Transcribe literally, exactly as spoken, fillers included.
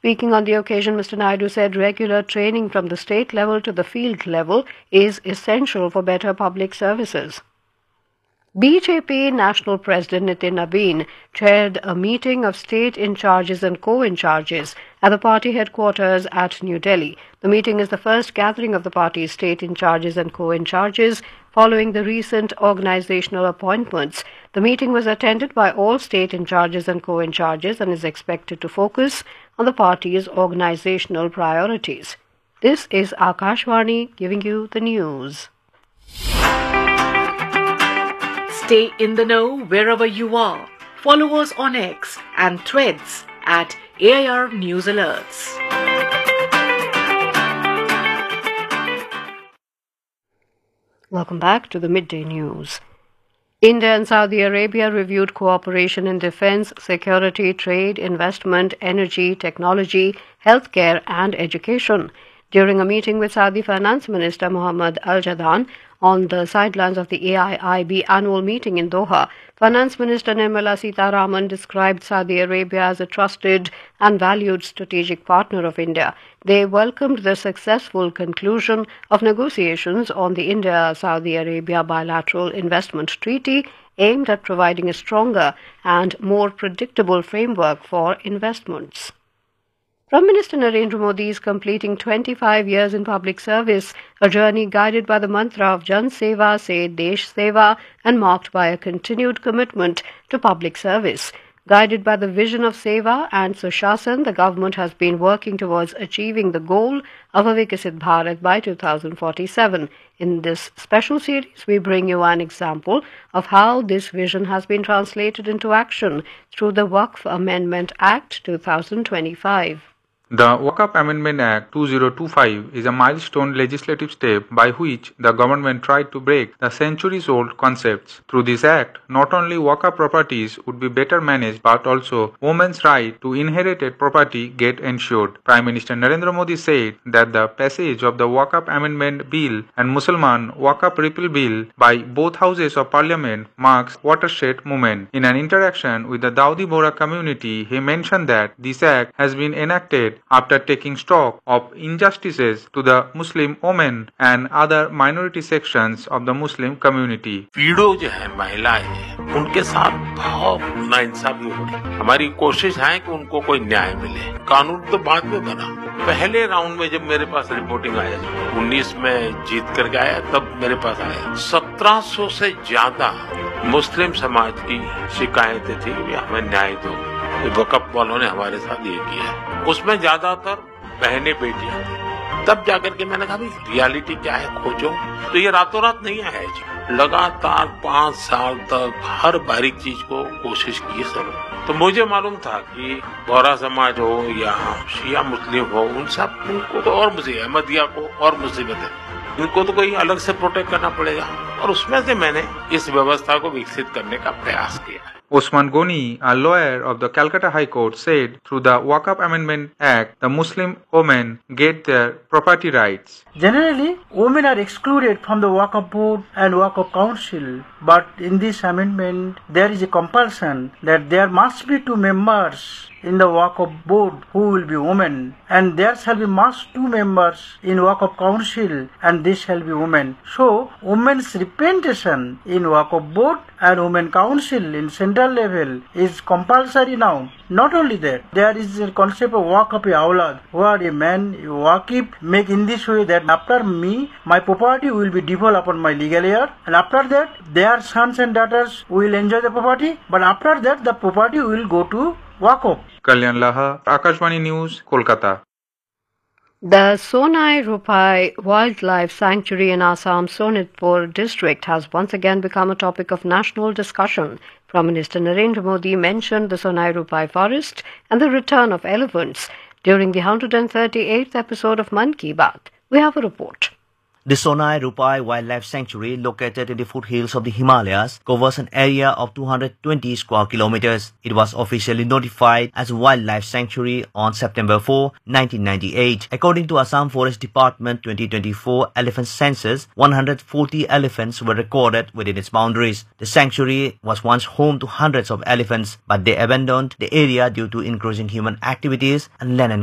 Speaking on the occasion, Mister Naidu said regular training from the state level to the field level is essential for better public services. B J P National President Nitin Nabin chaired a meeting of state in-charges and co-in-charges at the party headquarters at New Delhi. The meeting is the first gathering of the party's state in-charges and co-in-charges following the recent organizational appointments. The meeting was attended by all state in-charges and co-in-charges and is expected to focus on the party's organizational priorities. This is Akashvani giving you the news. Stay in the know wherever you are. Follow us on X and Threads at A I R News Alerts. Welcome back to the Midday News. India and Saudi Arabia reviewed cooperation in defense, security, trade, investment, energy, technology, healthcare and education. During a meeting with Saudi Finance Minister Mohammed Al-Jadaan on the sidelines of the A I I B annual meeting in Doha, Finance Minister Nirmala Sitharaman described Saudi Arabia as a trusted and valued strategic partner of India. They welcomed the successful conclusion of negotiations on the India-Saudi Arabia bilateral investment treaty aimed at providing a stronger and more predictable framework for investments. Prime Minister Narendra Modi is completing twenty-five years in public service, a journey guided by the mantra of Jan Seva Se Desh Seva and marked by a continued commitment to public service. Guided by the vision of Seva and Sushasana, the government has been working towards achieving the goal of a Vikasit Bharat by two thousand forty-seven. In this special series, we bring you an example of how this vision has been translated into action through the Waqf Amendment Act two thousand twenty-five. The Waqf Amendment Act two thousand twenty-five is a milestone legislative step by which the government tried to break the centuries-old concepts. Through this act, not only Waqf properties would be better managed but also women's right to inherited property get ensured. Prime Minister Narendra Modi said that the passage of the Waqf Amendment Bill and Mussalman Waqf Repeal Bill by both houses of parliament marks watershed moment. In an interaction with the Dawoodi Bohra community, he mentioned that this act has been enacted after taking stock of injustices to the Muslim women and other minority sections of the Muslim community. पीड़ो जो है महिलाएं उनके साथ बहुत नाइंसाफी हो रही। हमारी कोशिश है कि उनको कोई न्याय मिले। कानून तो बाद में बना। पहले राउंड में जब मेरे पास रिपोर्टिंग आया, उन्नीस में जीत करके आया, तब मेरे पास आया सत्रह सौ से ज्यादा मुस्लिम समाज की शिकायतें थी कि हमें न्याय दो। वक़्फ़ वालों ने हमारे साथ ये किया है। उसमें ज्यादातर बहनें बेटियां थी। तब जाकर के मैंने कहा भाई रियलिटी क्या है खोजो। तो ये रातों रात नहीं आया जी, लगातार पांच साल तक हर बारीक चीज को कोशिश की सब। तो मुझे मालूम था कि बोहरा समाज हो या शिया मुस्लिम हो, उन सब उनको तो और मुसीबत, अहमदिया को और मुसीबत है, इनको तो कोई अलग से प्रोटेक्ट करना पड़ेगा। और उसमें से मैंने इस व्यवस्था को विकसित करने का प्रयास किया है। Osman Goni, a lawyer of the Calcutta High Court, said through the Waqf Amendment Act, the Muslim women get their property rights. Generally, women are excluded from the Waqf Board and Waqf Council, but in this amendment, there is a compulsion that there must be two members in the Waqf Board who will be women, and there shall be must two members in Waqf Council, and this shall be women. So, women's representation in Waqf Board and Women Council in central level is compulsory now. Not only that, there is a concept of Waqf-e-Awlad, where a man, a Waqif, make in this way that after me, my property will be devolved upon my legal heir, and after that, their sons and daughters will enjoy the property, but after that, the property will go to Waqf. Kalyan Laha, Akashvani News, Kolkata. The Sonai Rupai Wildlife Sanctuary in Assam's Sonitpur district has once again become a topic of national discussion. Prime Minister Narendra Modi mentioned the Sonai Rupai forest and the return of elephants during the one hundred thirty-eighth episode of Man Ki Baat. We have a report. The Sonai Rupai Wildlife Sanctuary, located in the foothills of the Himalayas, covers an area of two hundred twenty square kilometers. It was officially notified as a Wildlife Sanctuary on September fourth, nineteen ninety-eight. According to Assam Forest Department twenty twenty-four elephant census, one hundred forty elephants were recorded within its boundaries. The sanctuary was once home to hundreds of elephants, but they abandoned the area due to increasing human activities and land